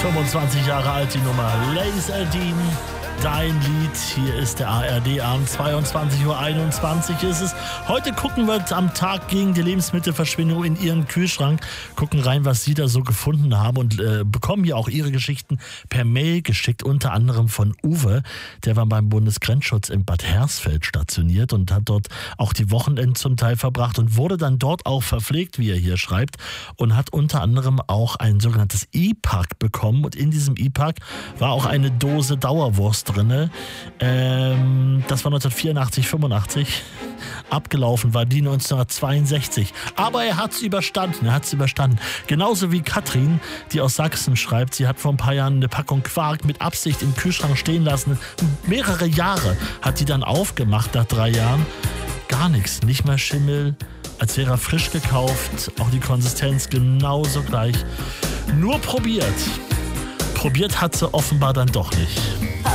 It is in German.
25 Jahre alt die Nummer. Laserdin, dein Lied. Hier ist der ARD-Abend. 22:21 Uhr ist es. Heute gucken wir am Tag gegen die Lebensmittelverschwendung in Ihren Kühlschrank. Gucken rein, was Sie da so gefunden haben und bekommen hier auch Ihre Geschichten per Mail geschickt. Unter anderem von Uwe. Der war beim Bundesgrenzschutz in Bad Hersfeld stationiert und hat dort auch die Wochenenden zum Teil verbracht und wurde dann dort auch verpflegt, wie er hier schreibt. Und hat unter anderem auch ein sogenanntes E-Pack bekommen. Und in diesem E-Pack war auch eine Dose Dauerwurst drinne. Das war 1984, 85. Abgelaufen war die 1962. Aber er hat es überstanden. Genauso wie Katrin, die aus Sachsen schreibt, sie hat vor ein paar Jahren eine Packung Quark mit Absicht im Kühlschrank stehen lassen. Mehrere Jahre hat die dann aufgemacht nach 3 Jahren. Gar nichts, nicht mal Schimmel, als wäre er frisch gekauft. Auch die Konsistenz genauso gleich. Nur probiert. Probiert hat sie offenbar dann doch nicht.